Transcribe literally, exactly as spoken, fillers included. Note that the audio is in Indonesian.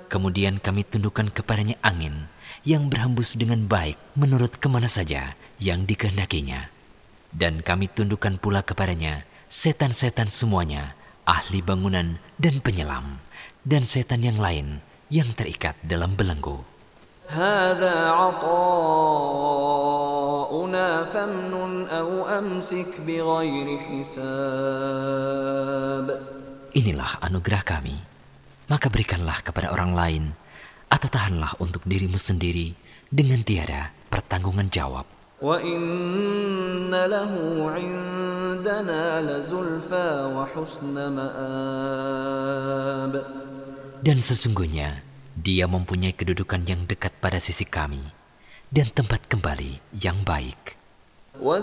Kemudian kami tundukkan kepadanya angin yang berhembus dengan baik menurut kemana saja yang dikehendakinya. Dan kami tundukkan pula kepadanya setan-setan semuanya, ahli bangunan dan penyelam, dan setan yang lain yang terikat dalam belenggu. هذا عطاؤنا فامنن أو أمسك بغير حساب. Inilah anugerah kami, maka berikanlah kepada orang lain, atau tahanlah untuk dirimu sendiri dengan tiada pertanggungan jawab. وَإِنَّ لَهُ عِندَنَا لَزُلْفَى وَحُسْنَ مَآبٍ. Dan sesungguhnya dia mempunyai kedudukan yang dekat pada sisi kami dan tempat kembali yang baik.